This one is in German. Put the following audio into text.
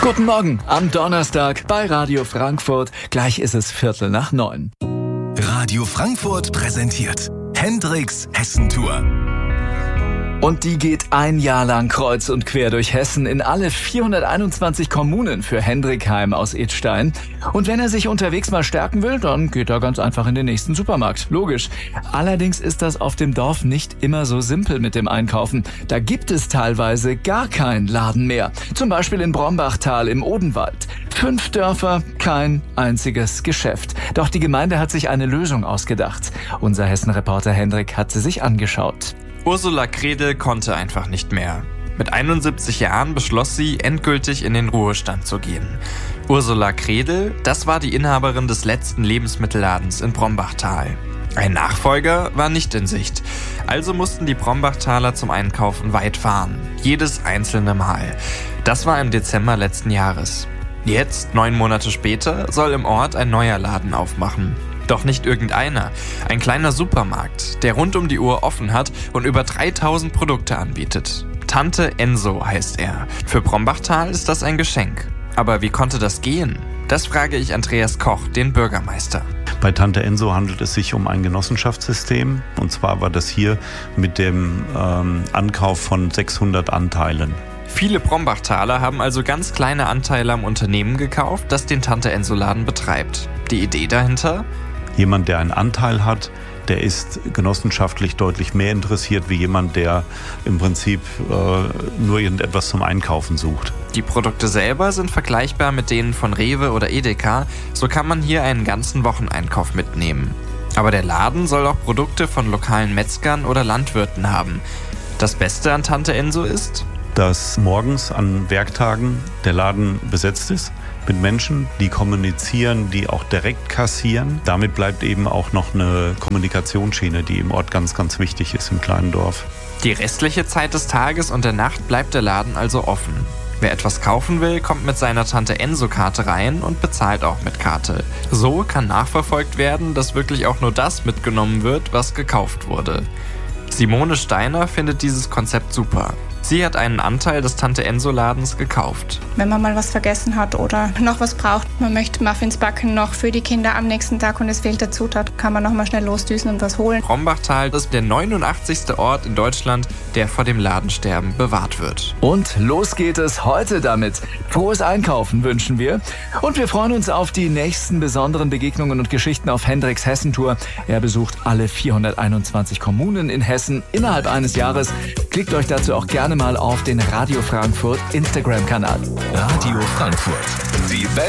Guten Morgen am Donnerstag bei Radio Frankfurt. Gleich ist es 8:45. Radio Frankfurt präsentiert Hendrix Hessentour. Und die geht ein Jahr lang kreuz und quer durch Hessen in alle 421 Kommunen für Hendrik Heim aus Idstein. Und wenn er sich unterwegs mal stärken will, dann geht er ganz einfach in den nächsten Supermarkt. Logisch. Allerdings ist das auf dem Dorf nicht immer so simpel mit dem Einkaufen. Da gibt es teilweise gar keinen Laden mehr. Zum Beispiel in Brombachtal im Odenwald. 5 Dörfer, kein einziges Geschäft. Doch die Gemeinde hat sich eine Lösung ausgedacht. Unser Hessen-Reporter Hendrik hat sie sich angeschaut. Ursula Kredel konnte einfach nicht mehr. Mit 71 Jahren beschloss sie, endgültig in den Ruhestand zu gehen. Ursula Kredel, das war die Inhaberin des letzten Lebensmittelladens in Brombachtal. Ein Nachfolger war nicht in Sicht. Also mussten die Brombachtaler zum Einkaufen weit fahren. Jedes einzelne Mal. Das war im Dezember letzten Jahres. Jetzt, 9 Monate später, soll im Ort ein neuer Laden aufmachen. Doch nicht irgendeiner. Ein kleiner Supermarkt, der rund um die Uhr offen hat und über 3000 Produkte anbietet. Tante Enso heißt er. Für Brombachtal ist das ein Geschenk. Aber wie konnte das gehen? Das frage ich Andreas Koch, den Bürgermeister. Bei Tante Enso handelt es sich um ein Genossenschaftssystem. Und zwar war das hier mit dem Ankauf von 600 Anteilen. Viele Brombachtaler haben also ganz kleine Anteile am Unternehmen gekauft, das den Tante-Enso-Laden betreibt. Die Idee dahinter? Jemand, der einen Anteil hat, der ist genossenschaftlich deutlich mehr interessiert wie jemand, der im Prinzip nur irgendetwas zum Einkaufen sucht. Die Produkte selber sind vergleichbar mit denen von Rewe oder Edeka, so kann man hier einen ganzen Wocheneinkauf mitnehmen. Aber der Laden soll auch Produkte von lokalen Metzgern oder Landwirten haben. Das Beste an Tante Enso ist, dass morgens an Werktagen der Laden besetzt ist mit Menschen, die kommunizieren, die auch direkt kassieren. Damit bleibt eben auch noch eine Kommunikationsschiene, die im Ort ganz, ganz wichtig ist im kleinen Dorf. Die restliche Zeit des Tages und der Nacht bleibt der Laden also offen. Wer etwas kaufen will, kommt mit seiner Tante-Enso-Karte rein und bezahlt auch mit Karte. So kann nachverfolgt werden, dass wirklich auch nur das mitgenommen wird, was gekauft wurde. Simone Steiner findet dieses Konzept super. Sie hat einen Anteil des Tante-Enso-Ladens gekauft. Wenn man mal was vergessen hat oder noch was braucht, man möchte Muffins backen noch für die Kinder am nächsten Tag und es fehlt der Zutat, kann man noch mal schnell losdüsen und was holen. Brombachtal ist der 89. Ort in Deutschland, der vor dem Ladensterben bewahrt wird. Und los geht es heute damit. Frohes Einkaufen wünschen wir. Und wir freuen uns auf die nächsten besonderen Begegnungen und Geschichten auf Hendrix Hessentour. Er besucht alle 421 Kommunen in Hessen innerhalb eines Jahres. Klickt euch dazu auch gerne mal auf den Radio Frankfurt Instagram-Kanal. Radio Frankfurt. Die Welt